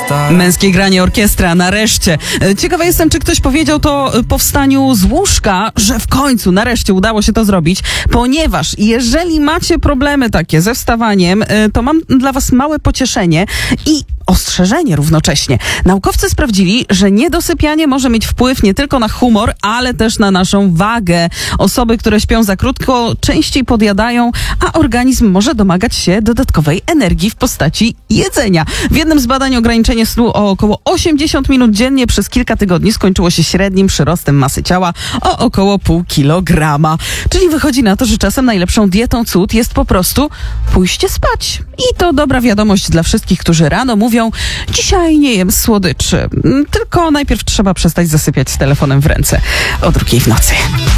Męskie granie orkiestra, nareszcie. Ciekawa jestem, czy ktoś powiedział to po wstaniu z łóżka, że w końcu, nareszcie udało się to zrobić, ponieważ jeżeli macie problemy takie ze wstawaniem, to mam dla was małe pocieszenie i ostrzeżenie równocześnie. Naukowcy sprawdzili, że niedosypianie może mieć wpływ nie tylko na humor, ale też na naszą wagę. Osoby, które śpią za krótko, częściej podjadają, a organizm może domagać się dodatkowej energii w postaci jedzenia. W jednym z badań ograniczenie snu o około 80 minut dziennie przez kilka tygodni skończyło się średnim przyrostem masy ciała o około 0,5 kilograma. Czyli wychodzi na to, że czasem najlepszą dietą cud jest po prostu pójście spać. I to dobra wiadomość dla wszystkich, którzy rano mówią: dzisiaj nie jem słodyczy, tylko najpierw trzeba przestać zasypiać z telefonem w ręce o 2:00 w nocy.